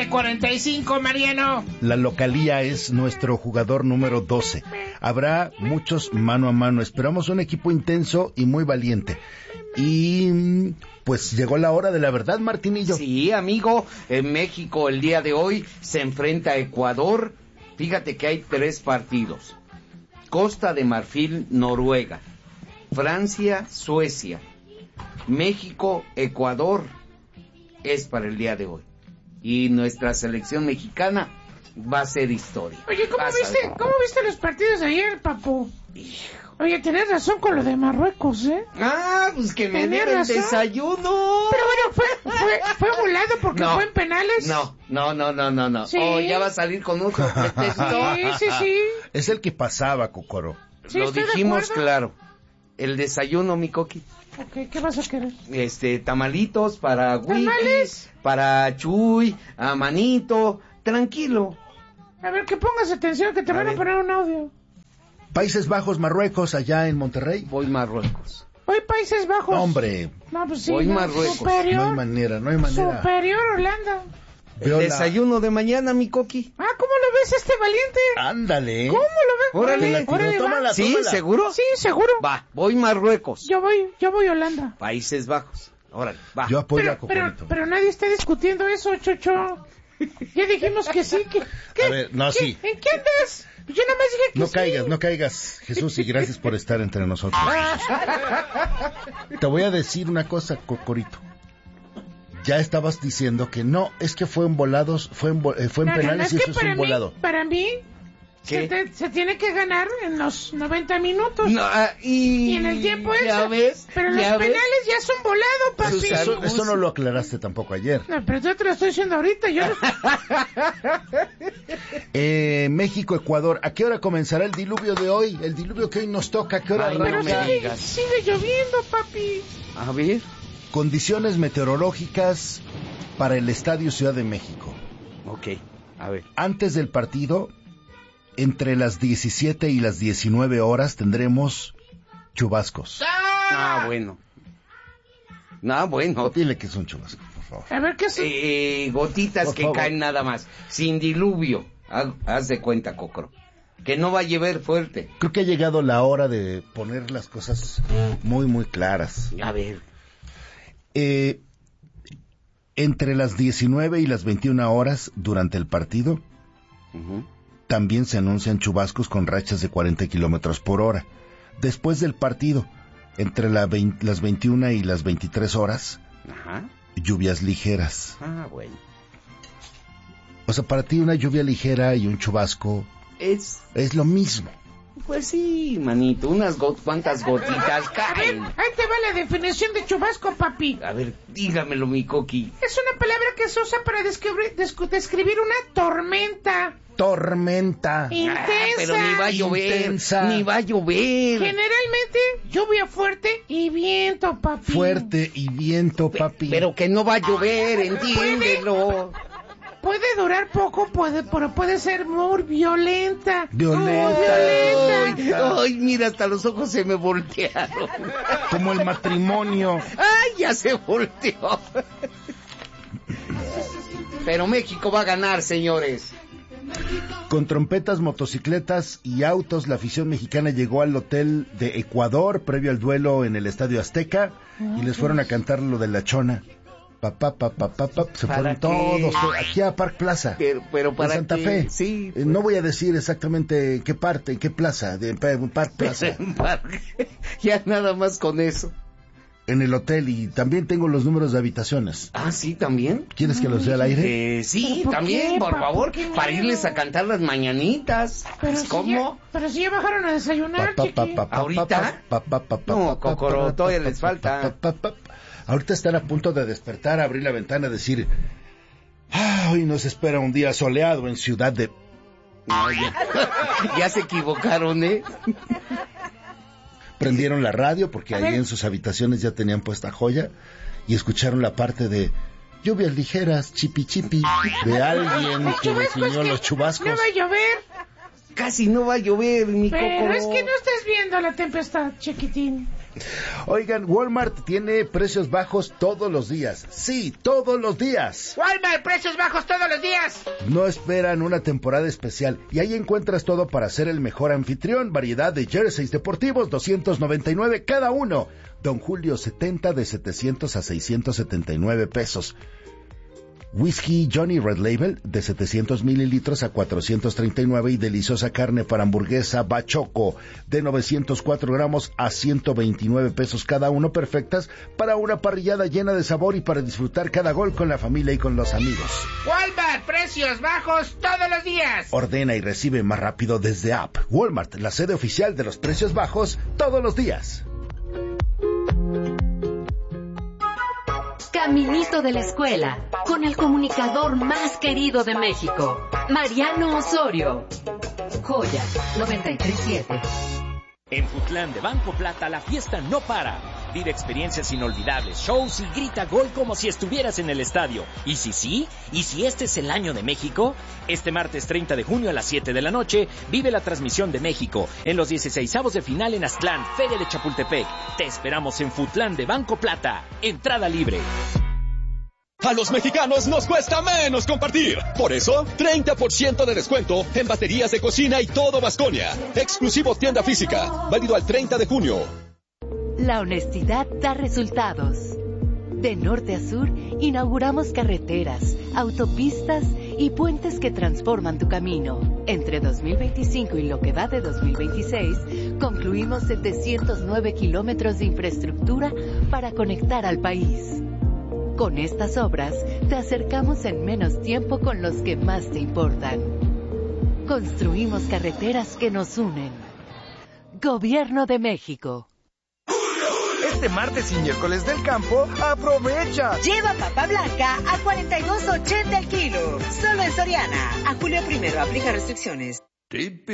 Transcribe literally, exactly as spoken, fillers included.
cuarenta y cinco, Mariano. La localía es nuestro jugador número doce. Habrá muchos mano a mano. Esperamos un equipo intenso y muy valiente. Y pues llegó la hora de la verdad, Martinillo. Sí, amigo, en México el día de hoy se enfrenta a Ecuador. Fíjate que hay tres partidos: Costa de Marfil, Noruega; Francia, Suecia; México, Ecuador. Es para el día de hoy. Y nuestra selección mexicana va a ser historia. Oye, ¿cómo Vas viste, ¿cómo viste los partidos de ayer, papu? Hijo. Oye, tenés razón con lo de Marruecos, ¿eh? Ah, pues que me Tenía den el razón. desayuno. Pero bueno, fue, fue, fue volado porque No, fue en penales. No, no, no, no, no, no. Sí. Oh, ya va a salir con otro pretexto. Sí, sí, sí. Es el que pasaba, Cocoro. Sí, Lo estoy de dijimos acuerdo. claro. El desayuno, mi coqui. Ok, ¿qué vas a querer? Este, tamalitos para Wiki, ¿Tamales? para Chuy, a Manito, tranquilo. A ver, que pongas atención que te A van ver. a poner un audio. Países Bajos, Marruecos, allá en Monterrey. Voy Marruecos. Hoy Países Bajos. Hombre, No, pues sí. Voy no, Marruecos. Superior. no hay manera, no hay manera. Superior Holanda. El Veo la- desayuno de mañana, mi coqui. Ah, ¿cómo lo ves este valiente? Ándale. ¿Cómo lo ves? Órale, Te la tiró, órale, va. tómala, ¿Sí? tómala. ¿Seguro? Sí, seguro. Va, voy Marruecos. Yo voy, yo voy Holanda. Países Bajos. Órale, va. Yo apoyo a Pero, pero, Cocorito. pero nadie está discutiendo eso, Chocho. Ya dijimos que sí, que... ¿qué? A ver, no, ¿Qué? sí. ¿En qué andas? Yo nada más dije que No sí. caigas, no caigas, Jesús, y gracias por estar entre nosotros. Te voy a decir una cosa, Cocorito. Ya estabas diciendo que no, es que fue en volados, fue en, vo- eh, fue en No, no, no, penales es y que eso es para un mí, volado. para mí, ¿Qué? se, te- se tiene que ganar en los noventa minutos. No, ah, y... Y en el tiempo ¿Ya extra. ves? Pero los ¿Ya ves? penales ya son volado, papi. Susana. Eso, eso no lo aclaraste tampoco ayer. No, pero yo te lo estoy diciendo ahorita. Yo... Eh, México, Ecuador, ¿a qué hora comenzará el diluvio de hoy? El diluvio que hoy nos toca, ¿a qué hora Ay, no pero me arranca? sigue, digas. sigue lloviendo, papi. A ver. Condiciones meteorológicas para el Estadio Ciudad de México. Ok, a ver. Antes del partido, entre las diecisiete y las diecinueve horas, tendremos chubascos. Ah, bueno. Ah, bueno. Dile que es un chubasco, por favor. A ver qué es. Eh, gotitas Por que favor. caen nada más. Sin diluvio. Haz, haz de cuenta, Cocro. Que no va a llover fuerte. Creo que ha llegado la hora de poner las cosas muy, muy claras. A ver. Eh, entre las diecinueve y las veintiuna horas durante el partido, Ujú. también se anuncian chubascos con rachas de cuarenta kilómetros por hora. Después del partido, entre la vein- las veintiuna y las veintitrés horas, Ajá. lluvias ligeras. Ah, bueno. O sea, para ti una lluvia ligera y un chubasco Es... es lo mismo. Pues sí, manito. Unas go cuantas gotitas A ver, caen. ahí te va la definición de chubasco, papi. A ver, dígamelo, mi coqui. Es una palabra que se usa para describir, descu- describir una tormenta Tormenta. intensa. Ah, pero ni va a llover. Intensa. Ni va a llover. Generalmente, lluvia fuerte y viento, papi. Fuerte y viento, papi. Pero que no va a llover, entiéndelo. Puede durar poco, puede, pero puede ser muy violenta. Violenta. Muy violenta. Ay, ay, mira, hasta los ojos se me voltearon. Como el matrimonio. Ay, ya se volteó. Pero México va a ganar, señores. Con trompetas, motocicletas y autos, la afición mexicana llegó al hotel de Ecuador previo al duelo en el Estadio Azteca y les fueron a cantar lo de la chona. Pa, pa, pa, pa, pa, pa, se ¿Para fueron qué? todos to- aquí a Park Plaza, Pero, pero en para Santa qué? Fe. Sí. Eh, pues. No voy a decir exactamente en qué parte, en qué plaza, de pa- Park Plaza, Ya nada más con eso. en el hotel, y también tengo los números de habitaciones. Ah, sí, también. ¿Quieres que los dé al aire? Eh, sí, ¿Por también, qué, por pa? favor, ¿Por qué para miedo? irles a cantar las mañanitas. Pero Pues, si ¿cómo? ya- pero si ya bajaron a desayunar, Pa, pa, chiqui. pa, pa, ¿Ahorita? pa, pa, pa, pa, No, pa, pa, Cocoro, pa, todavía pa, les pa, falta. pa, pa, pa. Ahorita están a punto de despertar, abrir la ventana, decir: "Ah, hoy nos espera un día soleado en Ciudad de..." No, ya, ya se equivocaron, ¿eh? Prendieron la radio porque A ahí ver. en sus habitaciones ya tenían puesta joya y escucharon la parte de lluvias ligeras, chipi chipi, de alguien El que chubasco es definió que los chubascos. no va a llover, Casi no va a llover, mi pero Cocoro. es que no estás viendo la tempestad, chiquitín. Oigan, Walmart tiene precios bajos todos los días. Sí, todos los días. Walmart, precios bajos todos los días. No esperan una temporada especial y ahí encuentras todo para ser el mejor anfitrión. Variedad de jerseys deportivos, doscientos noventa y nueve cada uno. Don Julio, setenta de setecientos a seiscientos setenta y nueve pesos. Whisky Johnny Red Label de setecientos mililitros a cuatrocientos treinta y nueve y deliciosa carne para hamburguesa Bachoco de novecientos cuatro gramos a ciento veintinueve pesos cada uno, perfectas para una parrillada llena de sabor y para disfrutar cada gol con la familia y con los amigos. Walmart, precios bajos todos los días. Ordena y recibe más rápido desde app. Walmart, la sede oficial de los precios bajos todos los días. Caminito de la escuela, con el comunicador más querido de México, Mariano Osorio. Joya noventa y tres punto siete. En Futlán de Banco Plata la fiesta no para. Vive experiencias inolvidables, shows y grita gol como si estuvieras en el estadio. ¿Y si sí? ¿Y si este es el año de México? Este martes treinta de junio a las siete de la noche vive la transmisión de México en los dieciseisavos de final en Aztlán, Feria de Chapultepec. Te esperamos en Futlán de Banco Plata. Entrada libre. A los mexicanos nos cuesta menos compartir. Por eso, treinta por ciento de descuento en baterías de cocina y todo Baskonia. Exclusivo tienda física. Válido al treinta de junio. La honestidad da resultados. De norte a sur, inauguramos carreteras, autopistas y puentes que transforman tu camino. Entre dos mil veinticinco y lo que va de dos mil veintiséis, concluimos setecientos nueve kilómetros de infraestructura para conectar al país. Con estas obras, te acercamos en menos tiempo con los que más te importan. Construimos carreteras que nos unen. Gobierno de México. Este martes y miércoles del campo, aprovecha. Lleva papa blanca a cuarenta y dos ochenta el kilo. Solo en Soriana. A julio primero aplica restricciones.